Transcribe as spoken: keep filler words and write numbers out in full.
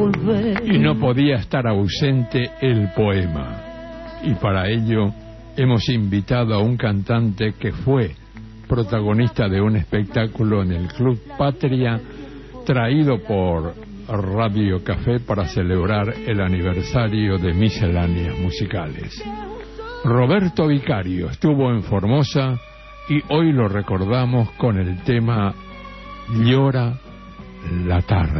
volver. Y no podía estar ausente el poema. Y para ello hemos invitado a un cantante que fue protagonista de un espectáculo en el Club Patria, traído por Radio Café para celebrar el aniversario de Misceláneas Musicales. Roberto Vicario estuvo en Formosa y hoy lo recordamos con el tema Llora la tarde.